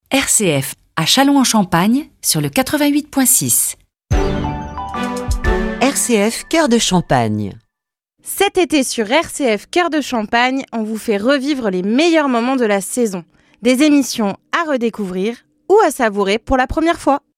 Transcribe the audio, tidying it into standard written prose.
RCF à Châlons-en-Champagne sur le 88.6. RCF Cœur de Champagne. Cet été sur RCF Cœur de Champagne, on vous fait revivre les meilleurs moments de la saison. Des émissions à redécouvrir ou à savourer pour la première fois.